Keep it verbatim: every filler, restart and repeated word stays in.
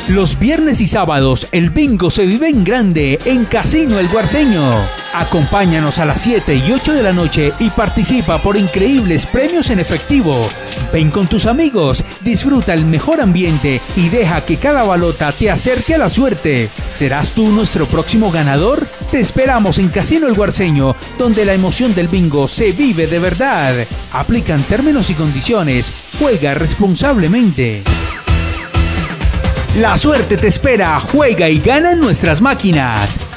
Los viernes y sábados el bingo se vive en grande en Casino El Guarceño. Acompáñanos a las siete y ocho de la noche y participa por increíbles premios en efectivo. Ven con tus amigos, disfruta el mejor ambiente y deja que cada balota te acerque a la suerte. ¿Serás tú nuestro próximo ganador? Te esperamos en Casino El Guarceño, donde la emoción del bingo se vive de verdad. Aplican términos y condiciones. Juega responsablemente. La suerte te espera, juega y gana en nuestras máquinas.